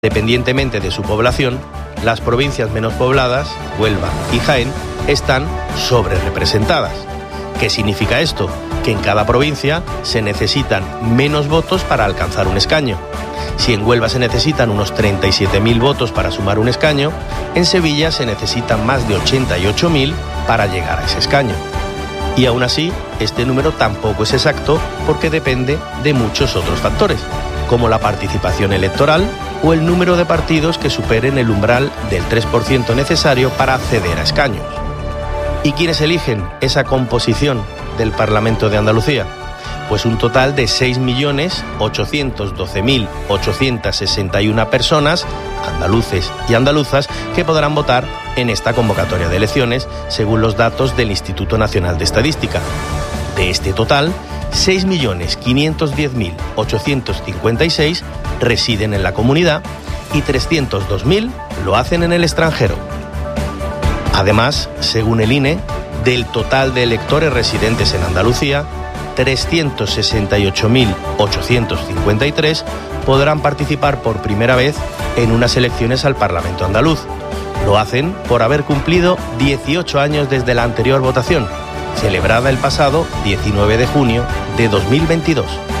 Independientemente de su población, las provincias menos pobladas, Huelva y Jaén, están sobrerepresentadas. ¿Qué significa esto? Que en cada provincia se necesitan menos votos para alcanzar un escaño. Si en Huelva se necesitan unos 37.000 votos para sumar un escaño, en Sevilla se necesitan más de 88.000 para llegar a ese escaño. Y aún así, este número tampoco es exacto porque depende de muchos otros factores, como la participación electoral o el número de partidos que superen el umbral del 3% necesario para acceder a escaños. ¿Y quiénes eligen esa composición del Parlamento de Andalucía? Pues un total de 6.812.861 personas, andaluces y andaluzas, que podrán votar en esta convocatoria de elecciones, según los datos del Instituto Nacional de Estadística. De este total, 6.510.856 residen en la comunidad y 302.000 lo hacen en el extranjero. Además, según el INE, del total de electores residentes en Andalucía, 368.853 podrán participar por primera vez en unas elecciones al Parlamento andaluz. Lo hacen por haber cumplido 18 años desde la anterior votación, celebrada el pasado 19 de junio de 2022.